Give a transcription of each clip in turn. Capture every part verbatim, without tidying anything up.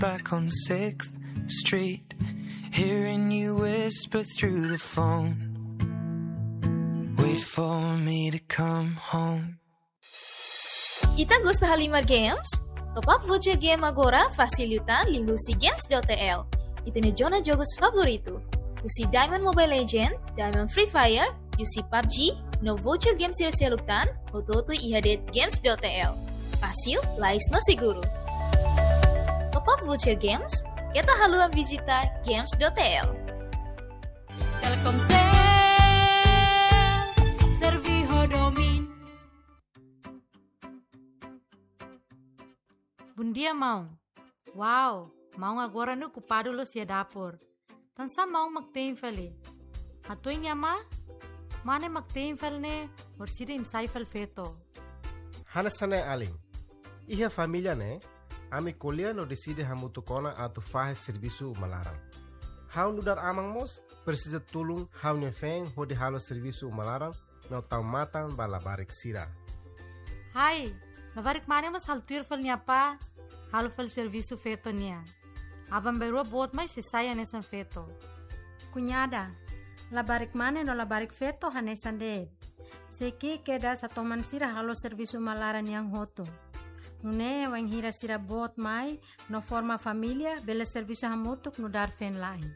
back on sixth Street, hearing you whisper through the phone. Wait for me to come home. Ita gosta Halimar Games? Top up voce game agora facilitan lihusi games.tl. Ita ne jona jogos favorito. Usi Diamond Mobile Legend, Diamond Free Fire, usi P U B G, no voce games sila seluktan, ototo ihadet games.tl. Fasil, lais no seguro. Top up voce games, kita haluan visita games.tl. Telkomsel, servi hodomin. Bundia mau. Wow, mau agora no culpado lo sia dapur. Tansa mau magtein feli. Hatuin yama? Mane magtein fel ne, orsida insai fel feto. Hanasane aling. Iha família ne, ami kolia no decide hamutu kona atu fahe serviço malaram. Hau nudar amang mos, precisa tulung hau ne feng hodi halo serviço malaram no tau matan bala barik sira. Hai, labarik mane mas haltir fel nyapa, halo fel serviço feto nia. Abang berua bot mai se saya nesan feto. Cunhada, labarik mane no labarik feto hanesan de. Seki keda sa toman sira halo serviço malaran yang hoto. Nune wang hira sira bot mai no forma família bela serviço hamutuk no dar fen lain.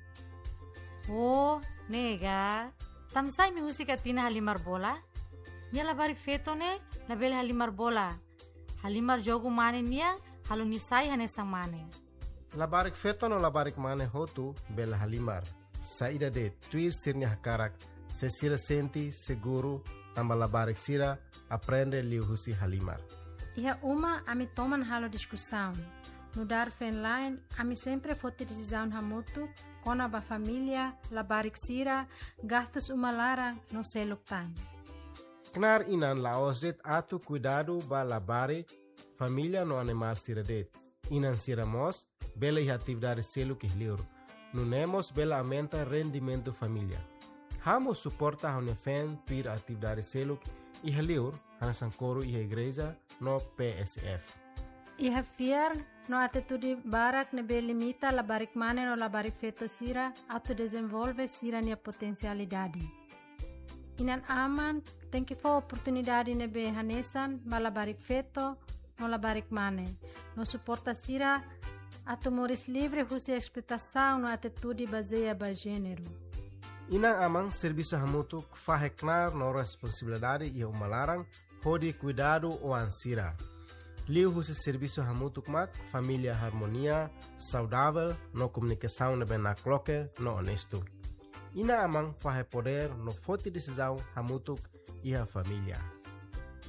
Oh, nega. Tamsai mi musika tina halimar bola? Nia labarik feto ne, label halimar bola. Halimar jogo mane nia, halo nisai hanesang mane. Labarik feto no labarik mane hotu bela halimar. Saida de tuir sirnya hakarak, se sira senti seguro tamba labarik sira aprende liu husi halimar. Iha uma ami toman halo discussão. No dar fen line, ami sempre fote decisão hamutu, kona ba família, labarik sira, gastos uma lara no seluk time. Knar inan laos det atu cuidado ba labare família no animar sira det. Inan sira mos, bela iha atividade seluk ihliur. Nunemos bela aumenta rendimento família. Hamos suporta hau nefen pir atividade seluk ihliur, hanasan coro iha igreja no P S F. Iha fiar no atitude barak nebe limita labarik mane no labarik feto sira atu desenvolve sira nia potencialidade. Inan aman tem que for oportunidade nebe hanesan ba labarik feto no labarik mane. No suporta sira atu moris livre husi expectação no atitude baseia ba gênero. Inang amang serviço hamutu faheknar no responsabilidade e umalarang hodi cuidado o ansira. Liu husi serviço hamutu mak família harmonia, saudável, no comunicação nebe na cloque, no honesto. Ina amang fahe poder no forte decisão hamutu e a família.